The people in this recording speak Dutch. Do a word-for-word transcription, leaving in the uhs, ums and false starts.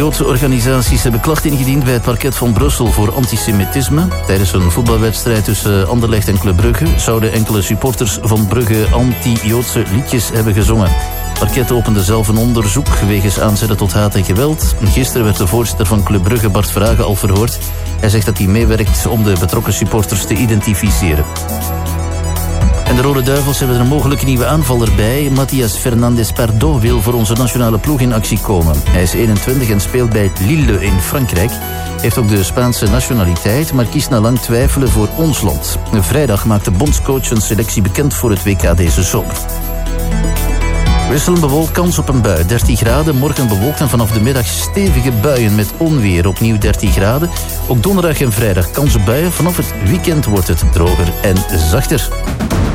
Joodse organisaties hebben klachten ingediend bij het parket van Brussel voor antisemitisme. Tijdens een voetbalwedstrijd tussen Anderlecht en Club Brugge zouden enkele supporters van Brugge anti-Joodse liedjes hebben gezongen. Het parket opende zelf een onderzoek wegens aanzetten tot haat en geweld. Gisteren werd de voorzitter van Club Brugge, Bart Vragen, al verhoord. Hij zegt dat hij meewerkt om de betrokken supporters te identificeren. En de Rode Duivels hebben er een mogelijke nieuwe aanvaller bij. Matthias Fernandez Pardo wil voor onze nationale ploeg in actie komen. Hij is eenentwintig en speelt bij Lille in Frankrijk. Heeft ook de Spaanse nationaliteit, maar kiest na lang twijfelen voor ons land. Vrijdag maakt de bondscoach een selectie bekend voor het W K deze zomer. Wisselend bewolkt, kans op een bui, dertien graden. Morgen bewolkt en vanaf de middag stevige buien met onweer, opnieuw dertien graden. Ook donderdag en vrijdag kans op buien. Vanaf het weekend wordt het droger en zachter.